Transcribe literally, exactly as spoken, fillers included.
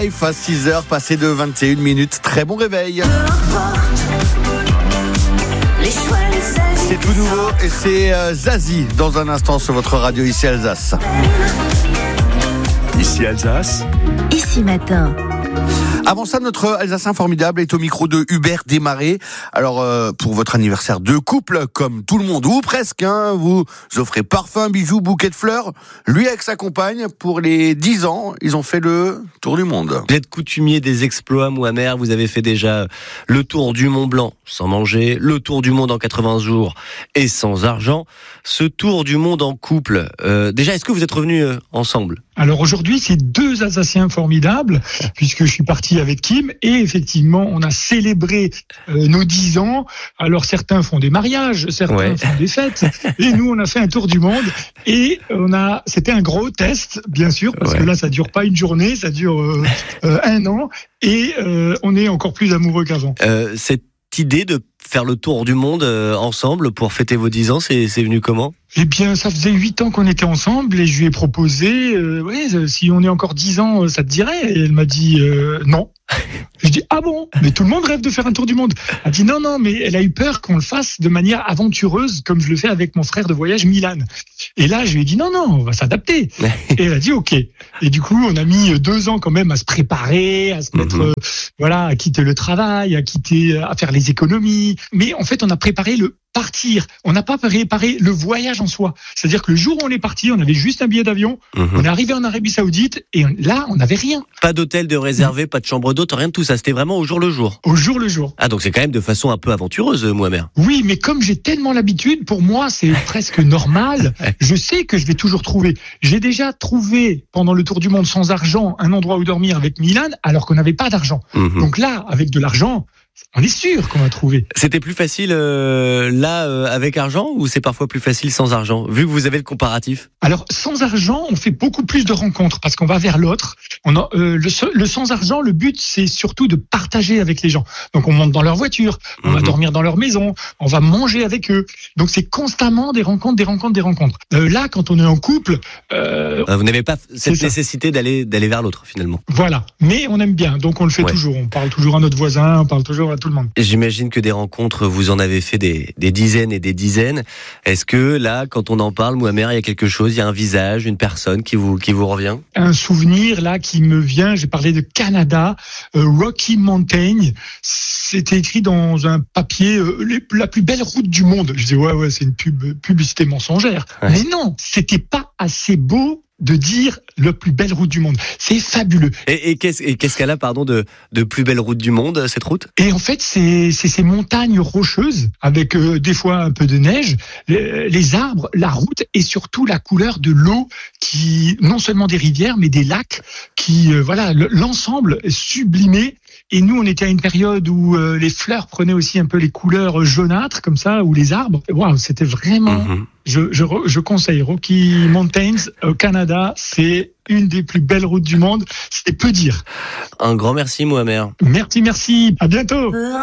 Il fait six heures, passé de vingt et une minutes. Très bon réveil. C'est tout nouveau et c'est euh, Zazie dans un instant sur votre radio ici Alsace. Ici Alsace. Ici matin. Avant ça, notre Alsacien formidable est au micro de Hubert Desmarais. Alors, euh, pour votre anniversaire de couple, comme tout le monde, ou presque, hein, vous offrez parfum, bijoux, bouquet de fleurs. Lui avec sa compagne, pour les dix ans, ils ont fait le tour du monde. Vous êtes coutumier des exploits, Mohamed. Vous avez fait déjà le tour du Mont Blanc sans manger, le tour du monde en quatre-vingts jours et sans argent. Ce tour du monde en couple, euh, déjà, est-ce que vous êtes revenus euh, ensemble ? Alors aujourd'hui, c'est deux Alsaciens formidables, puisque je suis parti avec Kim, et effectivement, on a célébré euh, nos dix ans. Alors certains font des mariages, certains ouais. font des fêtes, et nous, on a fait un tour du monde, et on a, c'était un gros test, bien sûr, parce ouais. que là, ça dure pas une journée, ça dure euh, euh, un an, et euh, on est encore plus amoureux qu'avant. Euh, cette idée de faire le tour du monde euh, ensemble pour fêter vos dix ans, c'est, c'est venu comment ? Eh bien, ça faisait huit ans qu'on était ensemble et je lui ai proposé, euh, ouais, si on est encore dix ans, ça te dirait ? Et elle m'a dit euh, non. Je dis ah bon ? Mais tout le monde rêve de faire un tour du monde. Elle a dit non non, mais elle a eu peur qu'on le fasse de manière aventureuse, comme je le fais avec mon frère de voyage Milan. Et là, je lui ai dit non non, on va s'adapter. Et elle a dit ok. Et du coup, on a mis deux ans quand même à se préparer, à se mettre, mm-hmm. euh, voilà, à quitter le travail, à quitter, à faire les économies. Mais en fait, on a préparé le partir. On n'a pas préparé le voyage en soi. C'est-à-dire que le jour où on est parti, on avait juste un billet d'avion, mmh. on est arrivé en Arabie Saoudite et on, là, on n'avait rien. Pas d'hôtel de réservé, mmh. pas de chambre d'hôte, rien de tout ça. C'était vraiment au jour le jour. Au jour le jour. Ah, donc c'est quand même de façon un peu aventureuse, Mohamed. Oui, mais comme j'ai tellement l'habitude, pour moi, c'est presque normal. Je sais que je vais toujours trouver. J'ai déjà trouvé, pendant le tour du monde sans argent, un endroit où dormir avec Milan, alors qu'on n'avait pas d'argent. Mmh. Donc là, avec de l'argent, on est sûr qu'on va trouver. C'était plus facile euh, là euh, avec argent ou c'est parfois plus facile sans argent, vu que vous avez le comparatif ? Alors sans argent, on fait beaucoup plus de rencontres parce qu'on va vers l'autre. On a, euh, le, le sans argent, le but c'est surtout de partager avec les gens. Donc on monte dans leur voiture, on mmh. va dormir dans leur maison, on va manger avec eux. Donc c'est constamment des rencontres, des rencontres, des rencontres. Euh, là, quand on est en couple, euh, vous n'avez pas cette nécessité d'aller d'aller vers l'autre finalement. Voilà, mais on aime bien, donc on le fait ouais. toujours. On parle toujours à notre voisin, on parle toujours à tout le monde. J'imagine que des rencontres, vous en avez fait des, des dizaines et des dizaines. Est-ce que là, quand on en parle, Mohamed, il y a quelque chose, il y a un visage, une personne qui vous qui vous revient ? Un souvenir là qui me vient. J'ai parlé de Canada, euh, Rocky Mountain. C'était écrit dans un papier euh, les, la plus belle route du monde. Je dis ouais ouais, c'est une pub publicité mensongère. Ouais. Mais non, c'était pas assez beau de dire la plus belle route du monde. C'est fabuleux. Et, et, qu'est-ce, et qu'est-ce qu'elle a, pardon, de, de plus belle route du monde, cette route ? Et en fait, c'est, c'est ces montagnes rocheuses, avec euh, des fois un peu de neige, les, les arbres, la route, et surtout la couleur de l'eau, qui, non seulement des rivières, mais des lacs, qui, euh, voilà, l'ensemble est sublimé. Et nous, on était à une période où euh, les fleurs prenaient aussi un peu les couleurs jaunâtres, comme ça, ou les arbres. Waouh, c'était vraiment... Mm-hmm. Je, je, je conseille Rocky Mountains au Canada. C'est une des plus belles routes du monde. C'est peu dire. Un grand merci, Mohamed. Merci, merci. À bientôt.